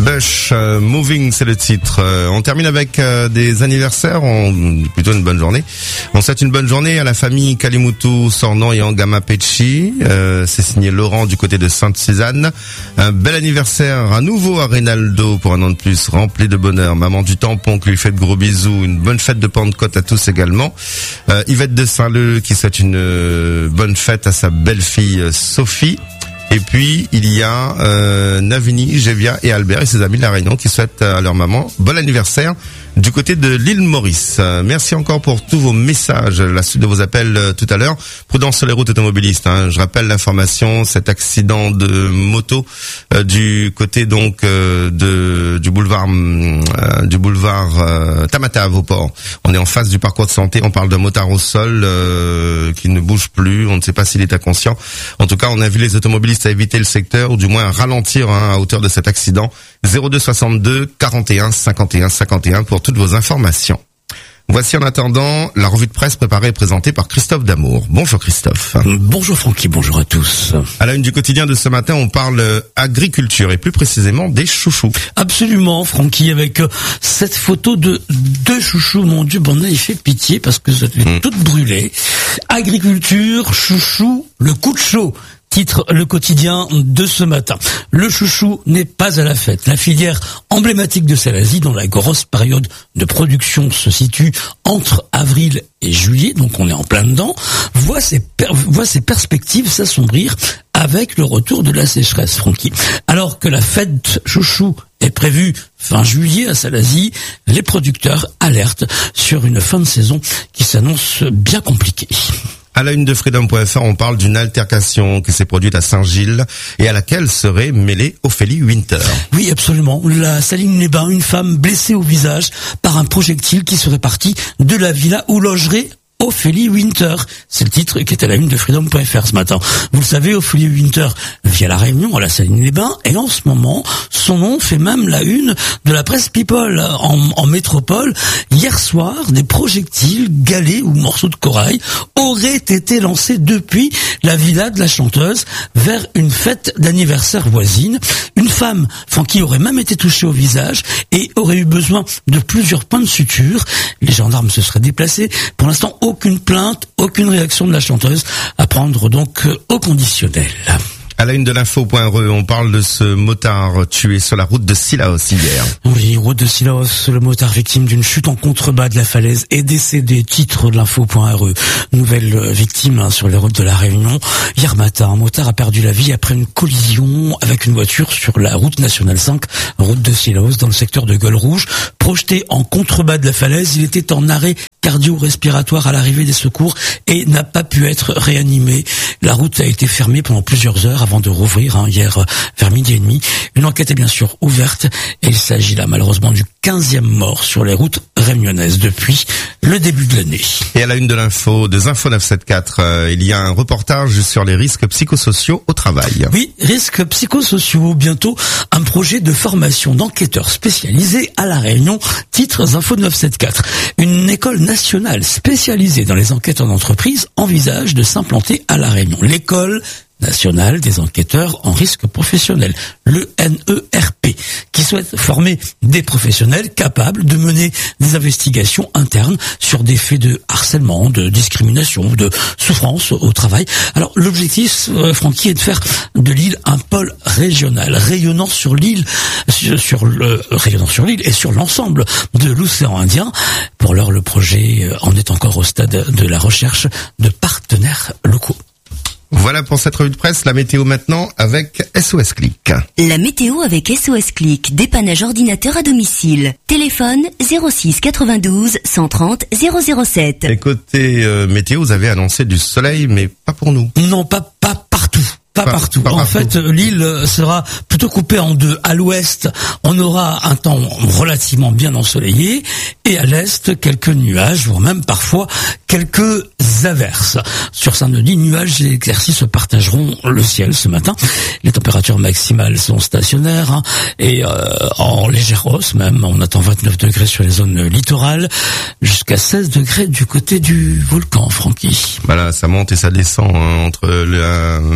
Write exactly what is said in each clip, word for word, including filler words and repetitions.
Bush, euh, Moving, c'est le titre. Euh, on termine avec euh, des anniversaires, on, plutôt une bonne journée. On souhaite une bonne journée à la famille Kalimutu, Sornan et Angama Pecci. Euh, c'est signé Laurent du côté de Sainte-Suzanne. Un bel anniversaire à nouveau à Reynaldo pour un an de plus, rempli de bonheur. Maman du tampon qui lui fait de gros bisous. Une bonne fête de Pentecôte à tous également. Euh, Yvette de Saint-Leu qui souhaite une euh, bonne fête à sa belle-fille euh, Sophie. Et puis, il y a euh, Navini, Gévia et Albert et ses amis de La Réunion qui souhaitent à leur maman bon anniversaire du côté de l'île Maurice. Euh, merci encore pour tous vos messages, la suite de vos appels euh, tout à l'heure. Prudence sur les routes automobilistes. Hein. Je rappelle l'information, cet accident de moto euh, du côté donc euh, de du boulevard euh, du boulevard euh, Tamatave au port. On est en face du parcours de santé. On parle d'un motard au sol euh, qui ne bouge plus. On ne sait pas s'il est inconscient. En tout cas, on a vu les automobilistes à éviter le secteur ou du moins à ralentir hein, à hauteur de cet accident. zéro deux soixante-deux quarante et un cinquante et un cinquante et un pour toutes vos informations. Voici en attendant la revue de presse préparée et présentée par Christophe Damour. Bonjour Christophe. Bonjour Francky, bonjour à tous. À la une du quotidien de ce matin, on parle agriculture et plus précisément des chouchous. Absolument Francky, avec cette photo de deux chouchous, mon Dieu, bon, il fait pitié parce que ça fait mmh. tout brûlé. Agriculture, chouchou, le coup de chaud. Titre le quotidien de ce matin. Le chouchou n'est pas à la fête. La filière emblématique de Salazie, dont la grosse période de production se situe entre avril et juillet, donc on est en plein dedans, voit ses, per- voit ses perspectives s'assombrir avec le retour de la sécheresse, Francky. Alors que la fête chouchou est prévue fin juillet à Salazie, les producteurs alertent sur une fin de saison qui s'annonce bien compliquée. À la une de Freedom point F R, on parle d'une altercation qui s'est produite à Saint-Gilles et à laquelle serait mêlée Ophélie Winter. Oui, absolument. La Saline-les-Bains, une femme blessée au visage par un projectile qui serait parti de la villa où logerait Ophélie Winter. C'est le titre qui est à la une de Freedom point F R ce matin. Vous le savez, Ophélie Winter vit à La Réunion, à la Saline-les-Bains, et en ce moment, son nom fait même la une de la presse People en, en métropole. Hier soir, des projectiles, galets ou morceaux de corail auraient été lancés depuis la villa de la chanteuse vers une fête d'anniversaire voisine. Une femme, qui aurait même été touchée au visage et aurait eu besoin de plusieurs points de suture. Les gendarmes se seraient déplacés. Pour l'instant, aucune plainte, aucune réaction de la chanteuse, à prendre donc au conditionnel. À la une de l'info.re, on parle de ce motard tué sur la route de Sillaos hier. Oui, route de Sillaos, le motard victime d'une chute en contrebas de la falaise est décédé. Titre de l'info.re. Nouvelle victime hein, sur les routes de la Réunion. Hier matin, un motard a perdu la vie après une collision avec une voiture sur la route nationale cinq, route de Sillaos, dans le secteur de Gueule Rouge. Projeté en contrebas de la falaise, il était en arrêt cardio-respiratoire à l'arrivée des secours et n'a pas pu être réanimé. La route a été fermée pendant plusieurs heures avant de rouvrir hein, hier vers midi et demi. Une enquête est bien sûr ouverte et il s'agit là malheureusement du quinzième mort sur les routes réunionnaises depuis le début de l'année. Et à la une de l'info, des infos neuf cent soixante-quatorze, euh, il y a un reportage sur les risques psychosociaux au travail. Oui, risques psychosociaux, bientôt un projet de formation d'enquêteurs spécialisés à La Réunion. Titres info neuf cent soixante-quatorze. Une école nationale spécialisée dans les enquêtes en entreprise envisage de s'implanter à La Réunion. L'école nationale des enquêteurs en risque professionnel, le N E R P, qui souhaite former des professionnels capables de mener des investigations internes sur des faits de harcèlement, de discrimination, de souffrance au travail. Alors l'objectif, euh, Francky, est de faire de l'île un pôle régional, rayonnant sur l'île, sur, sur le rayonnant sur l'île et sur l'ensemble de l'océan Indien. Pour l'heure, le projet en est encore au stade de la recherche de partenaires locaux. Voilà pour cette revue de presse, la météo maintenant avec S O S Click. La météo avec S O S Click, dépannage ordinateur à domicile. Téléphone zéro six quatre-vingt-douze cent trente zéro zéro sept. Et côté euh, météo, vous avez annoncé du soleil, mais pas pour nous. Non, pas pas partout. Pas, pas partout. Pas en partout. fait, l'île sera plutôt coupée en deux. À l'ouest, on aura un temps relativement bien ensoleillé, et à l'est, quelques nuages, voire même parfois quelques averses. Sur Saint-Denis, nuages et éclaircies se partageront le ciel ce matin. Les températures maximales sont stationnaires hein, et euh, en légère hausse même. On attend vingt-neuf degrés sur les zones littorales, jusqu'à seize degrés du côté du volcan, Francky. Voilà, ça monte et ça descend hein, entre le, euh, c'est le jour à la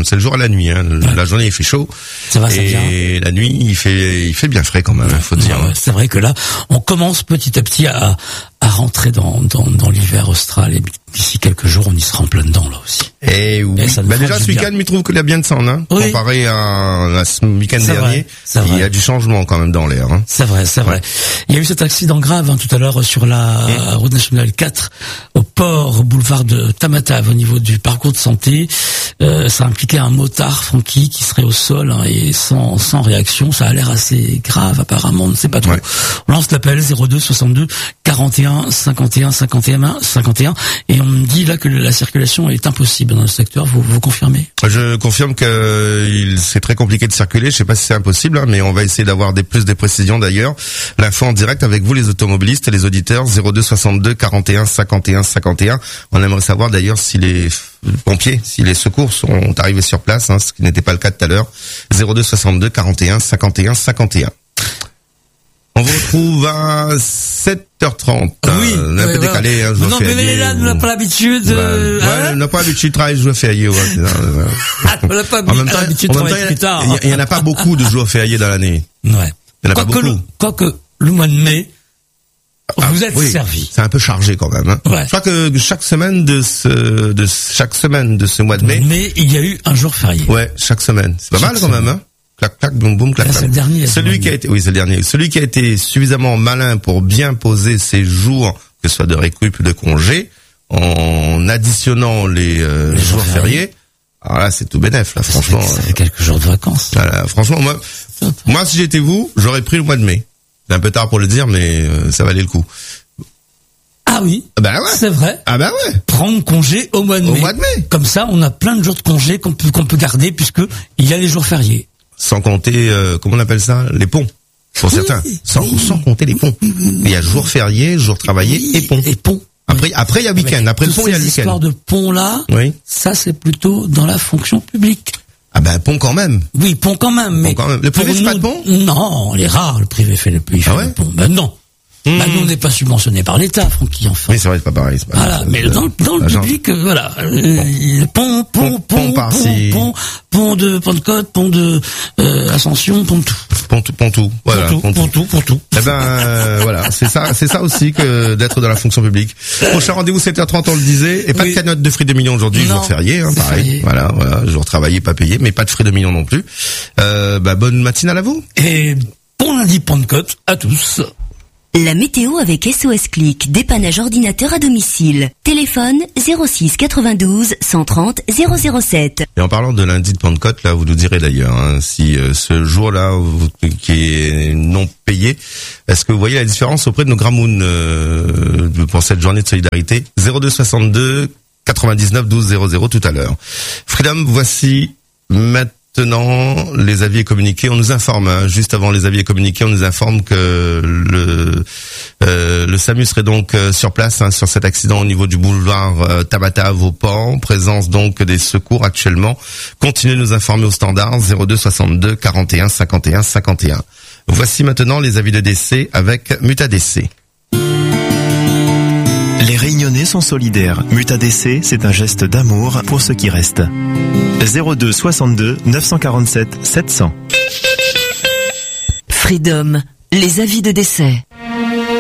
la nuit. Hein. Ouais. La journée il fait chaud. Ça va, ça vient. Et la nuit il fait il fait bien frais quand même. Ouais, faut dire. Ouais, c'est vrai que là, on commence petit à petit à à rentrer dans dans, dans l'hiver austral et d'ici quelques jours, on y sera en plein dedans là aussi. Et oui. Et ça nous Bah fera déjà du ce week-end, bien. il trouve qu'il y a bien de sang, hein. Oui. Comparé à, à ce week-end C'est dernier, vrai, c'est il y vrai. a du changement quand même dans l'air. Hein. C'est vrai, c'est vrai. Il y a eu cet accident grave hein, tout à l'heure sur la Mmh. route nationale quatre au port, au boulevard de Tamatave, au niveau du parcours de santé. Euh, ça impliquait un motard, Francky, qui serait au sol hein, et sans sans réaction. Ça a l'air assez grave apparemment, on ne sait pas trop. Ouais. On lance l'appel zéro deux soixante-deux quarante et un cinquante et un cinquante et un cinquante et un et on me dit là que la circulation est impossible dans le secteur. Vous vous confirmez? Je confirme que il c'est très compliqué de circuler. Je sais pas si c'est impossible, hein, mais on va essayer d'avoir des plus des précisions d'ailleurs. L'info en direct avec vous, les automobilistes et les auditeurs. zéro deux soixante-deux quarante et un cinquante et un cinquante et un. On aimerait savoir d'ailleurs si les pompiers, si les secours sont arrivés sur place, hein, ce qui n'était pas le cas tout à l'heure. zéro deux soixante-deux quarante et un cinquante et un cinquante et un. On vous retrouve à sept heures trente. Oui, on est un ouais, peu ouais. décalé. Hein, je Non, mais fais là, on n'a pas l'habitude. Ouais, euh, ouais, hein on n'a pas l'habitude de travailler joueurs fériés. Ouais, c'est ça, ouais. Ah, on n'a pas En même temps, l'habitude de en même travailler temps, plus tard. il y- il y en a pas beaucoup de jours fériés dans l'année. Ouais. Il y en a pas Quoique le, beaucoup. quoique le mois de mai, Ah, vous êtes oui, servi. c'est un peu chargé quand même. Hein. Ouais. Je crois que chaque semaine de ce, de chaque semaine de ce mois de mai, Mais il y a eu un jour férié. ouais, chaque semaine, c'est pas Chaque mal quand même. Hein. Clac, clac, boum, boum, clac, Là, clac. c'est le dernier, Celui c'est qui a le été, oui, c'est le dernier. Celui qui a été suffisamment malin pour bien poser ses jours, que ce soit de récup ou de congé, en additionnant les, euh, Les jours jours fériés. Alors là, c'est tout bénef, là, Ça franchement. fait, ça euh, fait quelques jours de vacances. voilà, franchement, moi, moi, si j'étais vous, j'aurais pris le mois de mai. C'est un peu tard pour le dire, mais euh, ça valait le coup. Ah oui, Ah ben ouais. c'est vrai. Ah ben ouais. Prendre congé au mois de Au mai. mois de mai. Comme ça, on a plein de jours de congé qu'on peut, qu'on peut garder puisque il y a les jours fériés. Sans compter, euh, comment on appelle ça, les ponts. Pour Oui, certains. Sans, oui. sans compter les ponts. Il y a jours fériés, jours travaillés et ponts. Et ponts. Après, après, il y a week-end. Après le Toutes pont, il y a le ces histoires week-end. de ponts là, Oui. ça c'est plutôt dans la fonction publique. Ah ben, pont quand même. Oui, pont quand même, mais quand même. Le privé, pour c'est pas nous- de pont Non, les rares, le privé fait le, il fait Ah ouais le pont. Ben non. Mmh. Bah, nous, on n'est pas subventionné par l'État, Francky, enfin. Oui, c'est vrai, c'est pas pareil. c'est pas Voilà, pareil. mais dans, dans le L'agent. public, euh, voilà, euh, pont, pont, Pont- pont, pont pont, par-ci. pont, pont de Pentecôte, pont de euh, Ascension, pont de tout, Pont tout, pont tout. Voilà, pont tout, pont pont tout. tout, pont tout. Eh ben euh, voilà, c'est ça, c'est ça aussi que d'être dans la fonction publique. Prochain rendez-vous sept heures trente, on le disait, et pas Oui. de cagnotte de frais de millions aujourd'hui, Non, jour férié, hein, c'est pareil. férié. Voilà, voilà, jour travaillé, pas payé, mais pas de frais de millions non plus. Euh, bah bonne matinale à vous. Et bon lundi Pentecôte à tous. La météo avec S O S Click, dépannage ordinateur à domicile. Téléphone zéro six quatre-vingt-douze cent trente zéro zéro sept. Et en parlant de lundi de Pentecôte, là, vous nous direz d'ailleurs, hein, si euh, ce jour-là vous- qui est non payé, est-ce que vous voyez la différence auprès de nos Gramoun euh, pour cette journée de solidarité? zéro deux soixante-deux quatre-vingt-dix-neuf douze zéro zéro tout à l'heure. Freedom, voici maintenant les avis et communiqués. On nous informe, hein, juste avant les avis et communiqués, on nous informe que le euh, le SAMU serait donc euh, sur place hein, sur cet accident au niveau du boulevard euh, Tamatave au port. Présence donc des secours actuellement. Continuez de nous informer au standard zéro deux soixante-deux quarante et un cinquante et un cinquante et un. Voici maintenant les avis de décès avec Mutadc. Les Réunionnais sont solidaires. Mutadc, c'est un geste d'amour pour ceux qui restent. zéro deux soixante-deux neuf cent quarante-sept sept cents. Freedom, les avis de décès.